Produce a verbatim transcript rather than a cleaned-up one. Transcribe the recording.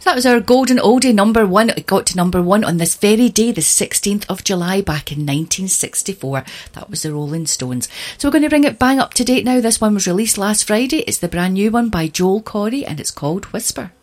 So that was our golden oldie number one. It got to number one on this very day, the sixteenth of July, back in nineteen sixty-four. That was the Rolling Stones. So we're going to bring it bang up to date now. This one was released last Friday. It's the brand new one by Joel Corry, and it's called Whisper.